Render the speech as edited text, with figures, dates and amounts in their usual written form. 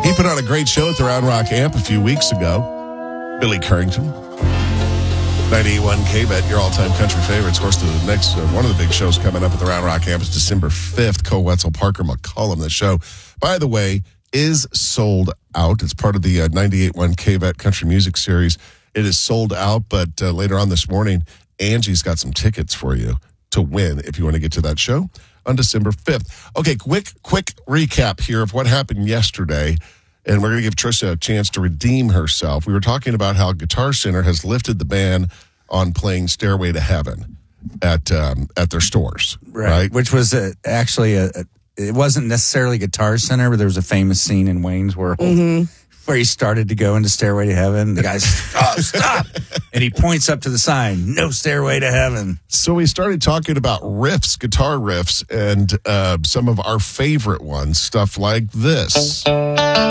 He put on a great show at the Round Rock Amp a few weeks ago. Billy Currington. 98.1 KBET, your all-time country favorites. Of course, the next one of the big shows coming up at the Round Rock Amp is December 5th. Cole Wetzel, Parker McCullum. The show, by the way, is sold out. It's part of the 98.1 KBET Country Music Series. It is sold out, but later on this morning, Angie's got some tickets for you to win if you want to get to that show on December 5th. Okay, quick recap here of what happened yesterday. And we're going to give Trisha a chance to redeem herself. We were talking about how Guitar Center has lifted the ban on playing Stairway to Heaven at their stores, right? Which was actually it wasn't necessarily Guitar Center, but there was a famous scene in Wayne's World where he started to go into Stairway to Heaven. The guy's, stop! And he points up to the sign, no Stairway to Heaven. So we started talking about riffs, guitar riffs, and some of our favorite ones, stuff like this.